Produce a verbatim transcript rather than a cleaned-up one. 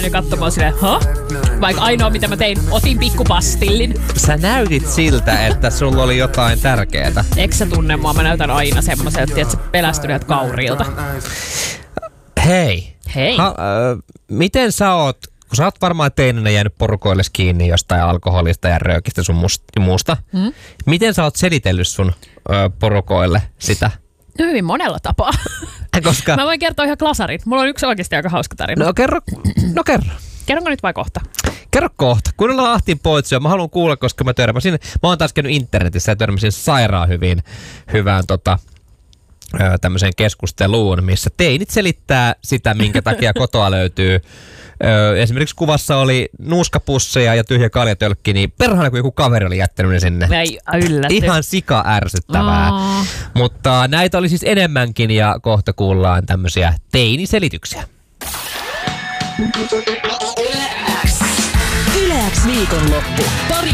katsomaan silleen, ha? Vaikka ainoa mitä mä tein, otin pikkupastillin. Sä näytit siltä, että sulla oli jotain tärkeää. Eikö sä tunne mua? Mä näytän aina semmoiselta, että sä pelästyneet kaurilta. Hei. Hei. Ha, äh, miten sä oot, kun sä oot varmaan teinänä jäänyt porukoille kiinni jostain alkoholista ja röökistä sun must- muusta. Hmm? Miten sä oot selitellyt sun ö, porukoille sitä? No hyvin monella tapaa. Koska... Mä voin kertoa ihan klasarit. Mulla on yksi oikeasti aika hauska tarina. No kerro, no kerro. Kerronko nyt vai kohta? Kerro kohta. Kuunnellaan Ahtin Poitsio. Mä haluan kuulla, koska mä törmäsin. Mä oon taas käynyt internetissä ja törmäsin sairaan hyvin, hyvään tota, tämmöiseen keskusteluun, missä teinit selittää sitä, minkä takia kotoa löytyy. Esimerkiksi kuvassa oli nuuskapusseja ja tyhjä kaljatölkki, niin perhana kun joku kaveri oli jättänyt ne sinne. Ei yllätty. Ihan sika ärsyttävää. Oh. Mutta näitä oli siis enemmänkin ja kohta kuullaan tämmöisiä teiniselityksiä. Yle X viikonloppu. Pari